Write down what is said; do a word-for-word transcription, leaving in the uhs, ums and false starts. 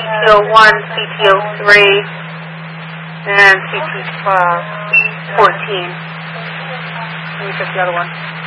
T O one, C T O three, and C T fourteen. Let me check the other one.